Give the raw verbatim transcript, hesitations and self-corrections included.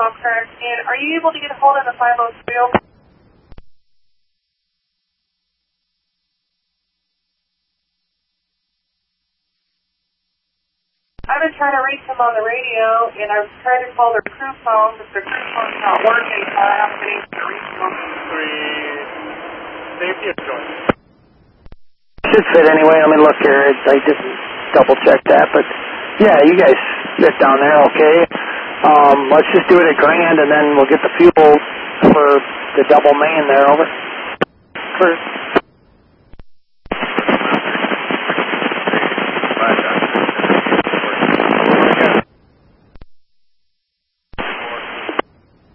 call correct. And are you able to get a hold of the five oh three oh? I've been trying to reach them on the radio, and I've tried to call their crew phone, but their crew phone's not working, so I haven't been able to reach them. Three, safety is going. Should fit anyway. Let me look here. I didn't double check that, but yeah, you guys fit down there okay. Um, let's just do it at Grand, and then we'll get the fuel for the double main there. Over. For